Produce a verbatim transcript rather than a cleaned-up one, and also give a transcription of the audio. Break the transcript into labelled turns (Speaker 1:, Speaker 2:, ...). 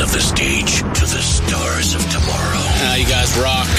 Speaker 1: of the stage to the stars of tomorrow.
Speaker 2: Ah, you guys rock.